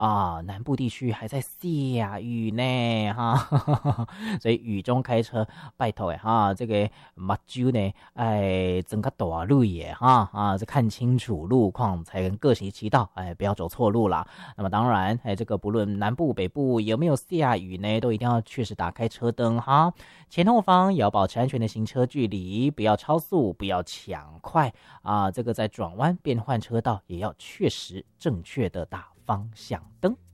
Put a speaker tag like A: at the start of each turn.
A: 啊，南部地区还在下雨呢，哈，所以雨中开车，拜托哈，这个目睭呢，整个大路也哈啊，这看清楚路况才能各行其道，不要走错路啦。那么当然，这个不论南部北部有没有下雨呢，都一定要确实打开车灯哈，前后方也要保持安全的行车距离，不要超速，不要抢快啊，这个在转弯变换车道也要确实正确的打方向灯。